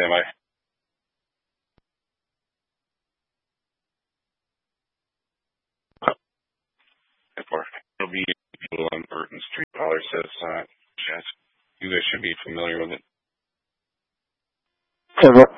am I? For it'll be people on Burton Street. Caller says, yes, you guys should be familiar with it.